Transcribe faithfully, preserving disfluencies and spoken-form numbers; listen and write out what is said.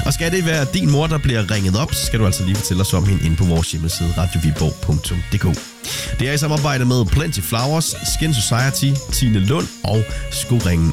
Og skal det være din mor, der bliver ringet op, så skal du altså lige fortælle os om hende inde på vores hjemmeside radio viborg punktum d k. Det er i samarbejde med Plenty Flowers, Skin Society, Tine Lund og Skoringen